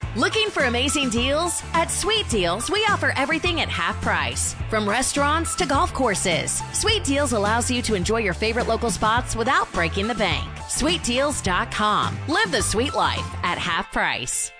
Looking for amazing deals? At Sweet Deals, we offer everything at half price. From restaurants to golf courses, Sweet Deals allows you to enjoy your favorite local spots without breaking the bank. SweetDeals.com. Live the sweet life at half price.